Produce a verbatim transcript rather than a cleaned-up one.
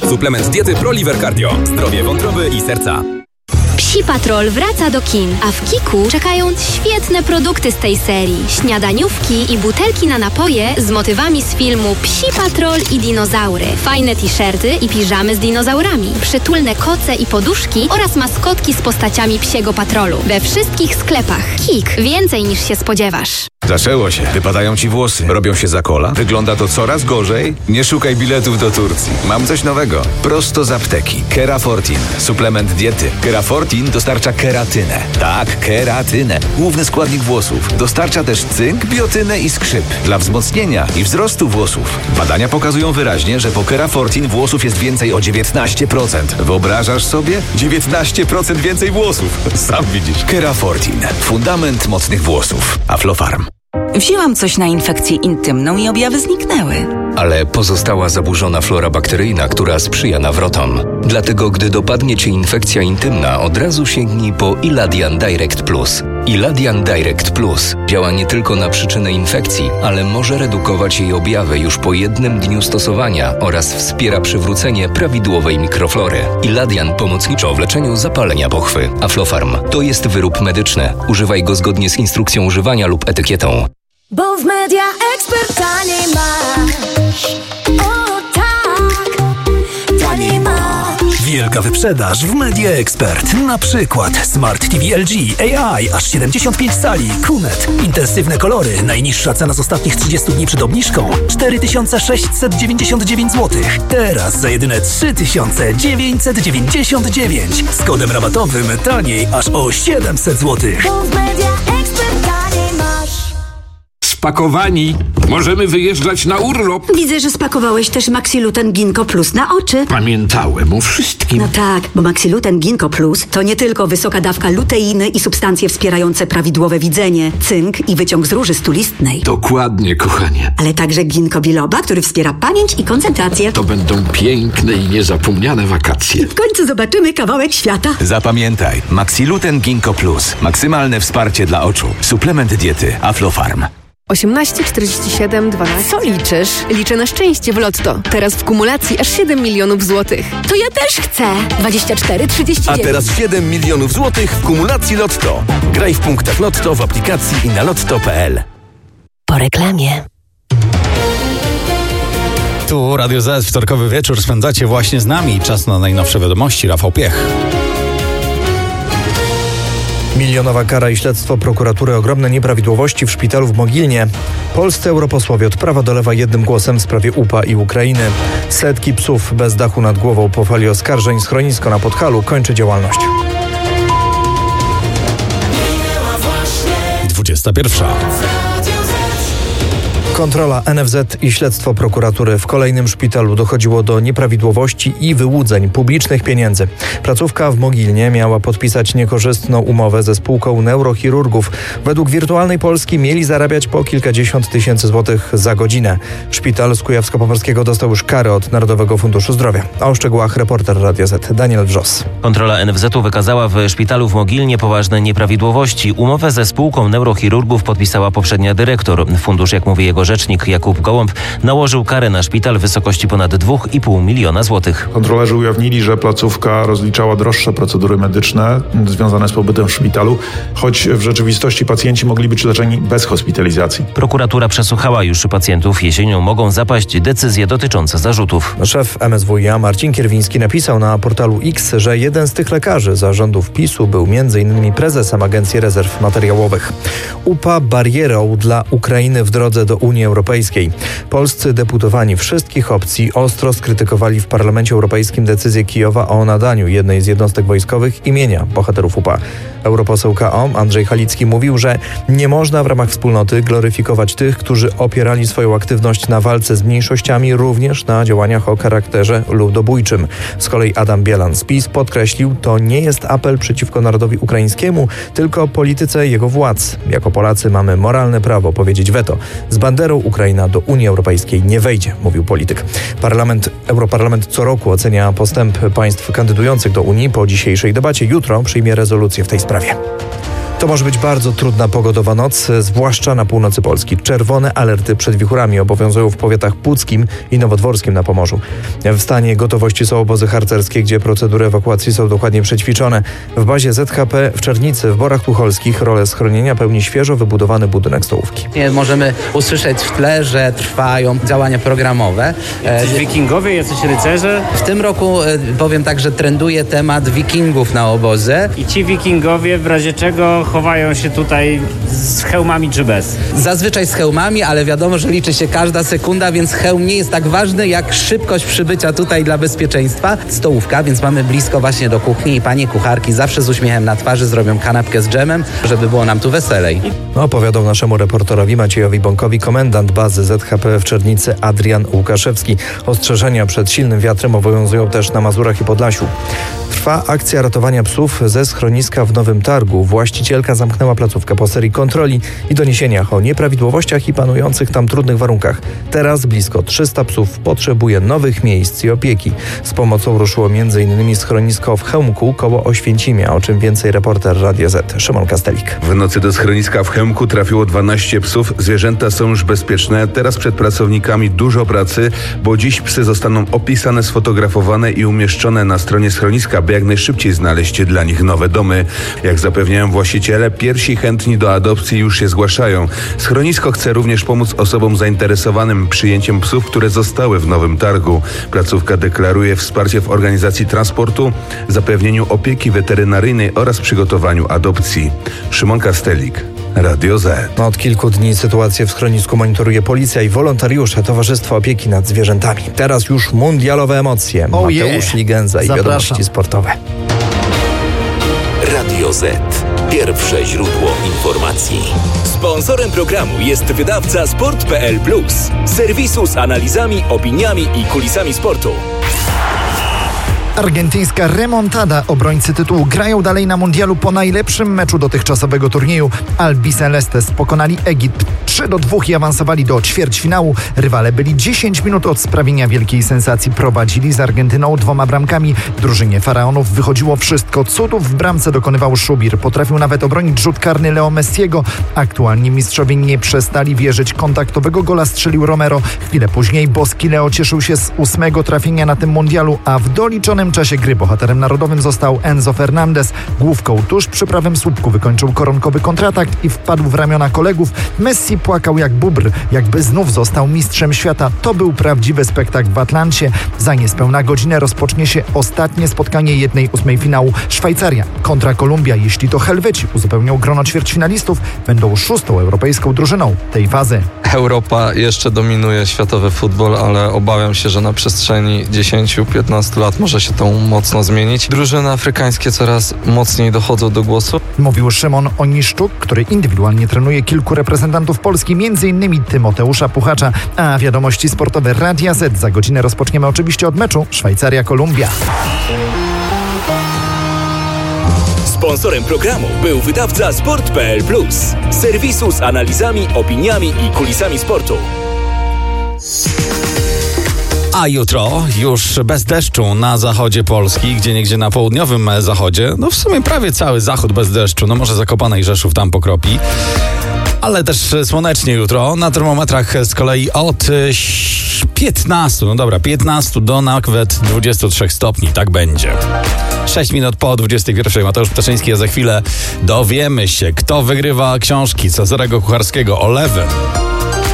Suplement diety ProLiver Cardio. Zdrowie wątroby i serca. Psi Patrol wraca do kin, a w Kiku czekają świetne produkty z tej serii. Śniadaniówki i butelki na napoje z motywami z filmu Psi Patrol i dinozaury. Fajne t-shirty i piżamy z dinozaurami. Przytulne koce i poduszki oraz maskotki z postaciami Psiego Patrolu. We wszystkich sklepach. Kik. Więcej niż się spodziewasz. Zaczęło się. Wypadają ci włosy. Robią się za kola. Wygląda to coraz gorzej. Nie szukaj biletów do Turcji. Mam coś nowego. Prosto z apteki. Kerafortin. Suplement diety. Kerafortin dostarcza keratynę. Tak, keratynę. Główny składnik włosów. Dostarcza też cynk, biotynę i skrzyp. Dla wzmocnienia i wzrostu włosów. Badania pokazują wyraźnie, że po Kerafortin włosów jest więcej o dziewiętnaście procent. Wyobrażasz sobie? dziewiętnaście procent więcej włosów. Sam widzisz. Kerafortin. Fundament mocnych włosów. Aflofarm. Wzięłam coś na infekcję intymną i objawy zniknęły. Ale pozostała zaburzona flora bakteryjna, która sprzyja nawrotom. Dlatego, gdy dopadnie Cię infekcja intymna, od razu sięgnij po Iladian Direct Plus. Iladian Direct Plus działa nie tylko na przyczynę infekcji, ale może redukować jej objawy już po jednym dniu stosowania oraz wspiera przywrócenie prawidłowej mikroflory. Iladian pomocniczo w leczeniu zapalenia pochwy. Aflofarm to jest wyrób medyczny. Używaj go zgodnie z instrukcją używania lub etykietą. Bo w Media Expert taniej masz. O tak, taniej masz. Wielka wyprzedaż w Media Expert. Na przykład Smart T V L G A I aż siedemdziesiąt pięć cali, Kunet. Intensywne kolory. Najniższa cena z ostatnich trzydziestu dni przed obniżką cztery tysiące sześćset dziewięćdziesiąt dziewięć złotych. Teraz za jedyne trzy tysiące dziewięćset dziewięćdziesiąt dziewięć. Z kodem rabatowym taniej aż o siedemset złotych. Bo w Media Expert taniej masz. Spakowani. Możemy wyjeżdżać na urlop. Widzę, że spakowałeś też Maxiluten Ginkgo Plus na oczy. Pamiętałem o wszystkim. No tak, bo Maxiluten Ginkgo Plus to nie tylko wysoka dawka luteiny i substancje wspierające prawidłowe widzenie, cynk i wyciąg z róży stulistnej. Dokładnie, kochanie. Ale także ginkgo biloba, który wspiera pamięć i koncentrację. To będą piękne i niezapomniane wakacje. I w końcu zobaczymy kawałek świata. Zapamiętaj. Maxiluten Ginkgo Plus. Maksymalne wsparcie dla oczu. Suplement diety Aflofarm. osiemnaście, czterdzieści siedem, dwanaście. Co liczysz? Liczę na szczęście w Lotto. Teraz w kumulacji aż siedem milionów złotych. To ja też chcę. dwadzieścia cztery, trzydzieści dziewięć. A teraz siedem milionów złotych w kumulacji Lotto. Graj w punktach Lotto w aplikacji i na lotto kropka p l. Po reklamie. Tu Radio Z, wtorkowy wieczór spędzacie właśnie z nami. Czas na najnowsze wiadomości. Rafał Piech. Milionowa kara i śledztwo prokuratury, ogromne nieprawidłowości w szpitalu w Mogilnie. Polscy europosłowie od prawa do lewa jednym głosem w sprawie U P A i Ukrainy. Setki psów bez dachu nad głową po fali oskarżeń. Schronisko na Podhalu kończy działalność. dwudziesta pierwsza. Kontrola N F Z i śledztwo prokuratury. W kolejnym szpitalu dochodziło do nieprawidłowości i wyłudzeń publicznych pieniędzy. Placówka w Mogilnie miała podpisać niekorzystną umowę ze spółką neurochirurgów. Według Wirtualnej Polski mieli zarabiać po kilkadziesiąt tysięcy złotych za godzinę. Szpital z Kujawsko-Pomorskiego dostał już karę od Narodowego Funduszu Zdrowia. A o szczegółach reporter Radia Z Daniel Wrzos. Kontrola N F Z-u wykazała w szpitalu w Mogilnie poważne nieprawidłowości. Umowę ze spółką neurochirurgów podpisała poprzednia dyrektor. Fundusz, jak mówi jego rzecznik Jakub Gołąb, nałożył karę na szpital w wysokości ponad dwa i pół miliona złotych. Kontrolerzy ujawnili, że placówka rozliczała droższe procedury medyczne związane z pobytem w szpitalu, choć w rzeczywistości pacjenci mogli być leczeni bez hospitalizacji. Prokuratura przesłuchała już pacjentów. Jesienią mogą zapaść decyzje dotyczące zarzutów. Szef M S W iA Marcin Kierwiński napisał na portalu X, że jeden z tych lekarzy zarządów PiSu był między innymi prezesem Agencji Rezerw Materiałowych. U P A barierą dla Ukrainy w drodze do Unii Europejskiej. Polscy deputowani wszystkich opcji ostro skrytykowali w Parlamencie Europejskim decyzję Kijowa o nadaniu jednej z jednostek wojskowych imienia bohaterów U P A. Europoseł K O Andrzej Halicki mówił, że nie można w ramach wspólnoty gloryfikować tych, którzy opierali swoją aktywność na walce z mniejszościami, również na działaniach o charakterze ludobójczym. Z kolei Adam Bielan z PiS podkreślił, to nie jest apel przeciwko narodowi ukraińskiemu, tylko polityce jego władz. Jako Polacy mamy moralne prawo powiedzieć weto. Z banderą Ukraina do Unii Europejskiej nie wejdzie, mówił polityk. Parlament, Europarlament co roku ocenia postęp państw kandydujących do Unii. Po dzisiejszej debacie jutro przyjmie rezolucję w tej sprawie. To To może być bardzo trudna pogodowa noc, zwłaszcza na północy Polski. Czerwone alerty przed wichurami obowiązują w powiatach puckim i nowodworskim na Pomorzu. W stanie gotowości są obozy harcerskie, gdzie procedury ewakuacji są dokładnie przećwiczone. W bazie Z H P w Czernicy, w Borach Tucholskich, rolę schronienia pełni świeżo wybudowany budynek stołówki. Możemy usłyszeć w tle, że trwają działania programowe. Jacyś wikingowie, jacyś rycerze? W tym roku powiem tak, że trenduje temat wikingów na obozie. I ci wikingowie w razie czego chowają się tutaj z hełmami czy bez? Zazwyczaj z hełmami, ale wiadomo, że liczy się każda sekunda, więc hełm nie jest tak ważny jak szybkość przybycia tutaj dla bezpieczeństwa. Stołówka, więc mamy blisko właśnie do kuchni i panie kucharki zawsze z uśmiechem na twarzy zrobią kanapkę z dżemem, żeby było nam tu weselej. Opowiadał naszemu reporterowi Maciejowi Bąkowi komendant bazy Z H P w Czernicy Adrian Łukaszewski. Ostrzeżenia przed silnym wiatrem obowiązują też na Mazurach i Podlasiu. Trwa akcja ratowania psów ze schroniska w Nowym Targu. Właścicielka zamknęła placówkę po serii kontroli i doniesieniach o nieprawidłowościach i panujących tam trudnych warunkach. Teraz blisko trzysta psów potrzebuje nowych miejsc i opieki. Z pomocą ruszyło między innymi schronisko w Chełmku koło Oświęcimia, o czym więcej reporter Radia Z Szymon Kastelik. W nocy do schroniska w Chełmku trafiło dwanaście psów. Zwierzęta są już bezpieczne. Teraz przed pracownikami dużo pracy, bo dziś psy zostaną opisane, sfotografowane i umieszczone na stronie schroniska, by jak najszybciej znaleźć dla nich nowe domy. Jak zapewniają właściciele, pierwsi chętni do adopcji już się zgłaszają. Schronisko chce również pomóc osobom zainteresowanym przyjęciem psów, które zostały w Nowym Targu. Placówka deklaruje wsparcie w organizacji transportu, zapewnieniu opieki weterynaryjnej oraz przygotowaniu adopcji. Szymon Kastelik, Radio Z. Od kilku dni sytuację w schronisku monitoruje policja i wolontariusze Towarzystwa Opieki nad Zwierzętami. Teraz już mundialowe emocje. Oh Mateusz yeah. Ligenza i Zapraszam. wiadomości sportowe. Radio Z. Pierwsze źródło informacji. Sponsorem programu jest wydawca sport kropka p l plus. Serwisu z analizami, opiniami i kulisami sportu. Argentyńska remontada. Obrońcy tytułu grają dalej na mundialu po najlepszym meczu dotychczasowego turnieju. Albicelestes pokonali Egipt trzy do dwóch i awansowali do ćwierćfinału. Rywale byli dziesięć minut od sprawienia wielkiej sensacji. Prowadzili z Argentyną dwoma bramkami. Drużynie Faraonów wychodziło wszystko. Cudów w bramce dokonywał Szubir. Potrafił nawet obronić rzut karny Leo Messiego. Aktualni mistrzowie nie przestali wierzyć. Kontaktowego gola strzelił Romero. Chwilę później boski Leo cieszył się z ósmego trafienia na tym mundialu, a w doliczonym czasie gry bohaterem narodowym został Enzo Fernandez. Główką tuż przy prawym słupku wykończył koronkowy kontratak i wpadł w ramiona kolegów. Messi płakał jak bóbr, jakby znów został mistrzem świata. To był prawdziwy spektakl w Atlancie. Za niespełna godzinę rozpocznie się ostatnie spotkanie jednej ósmej finału. Szwajcaria kontra Kolumbia. Jeśli to Helweci uzupełnią grono ćwierćfinalistów, będą szóstą europejską drużyną tej fazy. Europa jeszcze dominuje światowy futbol, ale obawiam się, że na przestrzeni dziesięć do piętnastu lat może się to mocno zmienić. Drużyny afrykańskie coraz mocniej dochodzą do głosu. Mówił Szymon Oniszczuk, który indywidualnie trenuje kilku reprezentantów Polski, między innymi Tymoteusza Puchacza. A wiadomości sportowe Radia Z za godzinę rozpoczniemy oczywiście od meczu Szwajcaria-Kolumbia. Sponsorem programu był wydawca sport kropka p l plus. Serwisu z analizami, opiniami i kulisami sportu. A jutro już bez deszczu na zachodzie Polski, gdzieniegdzie na południowym zachodzie. No w sumie prawie cały zachód bez deszczu. No może Zakopane i Rzeszów tam pokropi. Ale też słonecznie jutro. Na termometrach z kolei od piętnastu, no dobra, piętnastu do nawet dwudziestu trzech stopni. Tak będzie. sześć minut po dwudziestej pierwszej. Mateusz Ptaszyński, a za chwilę dowiemy się, kto wygrywa książki Cezarego Kucharskiego o lewym.